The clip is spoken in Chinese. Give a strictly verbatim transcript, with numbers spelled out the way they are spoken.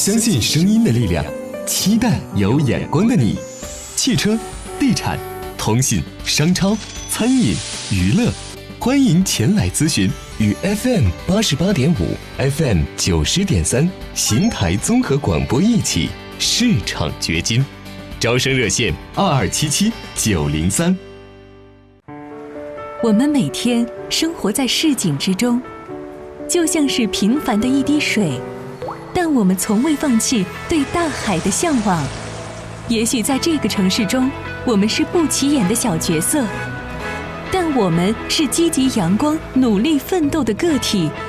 相信声音的力量，期待有眼光的你。汽车、地产、通信、商超、餐饮、娱乐，欢迎前来咨询。与 F M 八十八点五、F M 九十点三邢台综合广播一起市场掘金。招生热线二二七七九零三。 我们每天生活在市井之中，就像是平凡的一滴水，但我们从未放弃对大海的向往。也许在这个城市中，我们是不起眼的小角色，但我们是积极阳光、努力奋斗的个体，